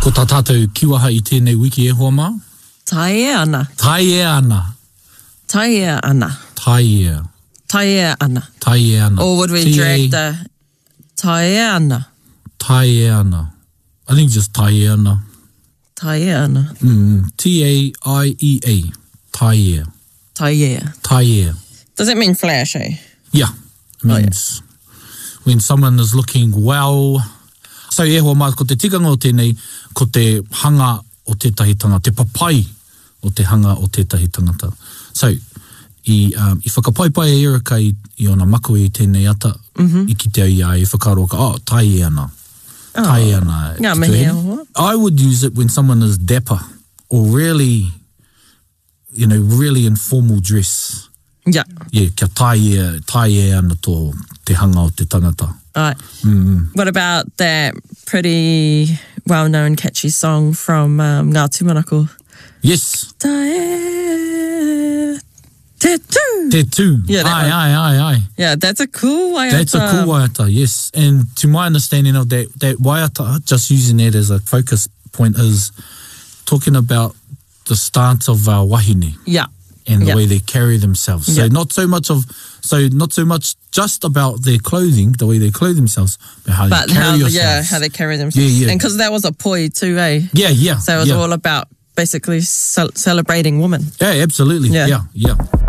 Ko tā tātou kiwaha I tēnei wiki e hoa mā? Tae ana. Tae ana. Tae ana. Tae. Tae ana. Tae ana. Or would we drag the tae ana? Tae ana. I think just tae ana. Tae ana. T-A-I-E-A. Tae. Tae. Tae. Does it mean flash, eh? Yeah. It means when someone is looking well. So e hoa mā, ko te tikanga o tēnei, ko te hanga o tētahi tangata, te papai o te hanga o tētahi tangata. So, I whakapaipai e ira kai I ona mako I tēnei ata, I ki te ia e whakaro ka, tae ana. Tae ana. Ngā mihi e hoa. I would use it when someone is dapper or really, really informal dress. Yeah. Yeah, kia tae ana tō te hanga o te tangata. Right. What about that pretty well-known catchy song from Ngā Tūmanako? Yes. Tae, te tū. Te tū. Yeah, Ai. Yeah, that's a cool waiata. That's a cool waiata, yes. And to my understanding of that waiata, just using that as a focus point, is talking about the stance of our wahine. Yeah. And the way they carry themselves. So not so much just about their clothing, the way they clothe themselves, but how they carry yourselves. Yeah, how they carry themselves. Yeah. And because that was a poi too, eh? Yeah. So it was all about basically celebrating women. Yeah, absolutely. Yeah.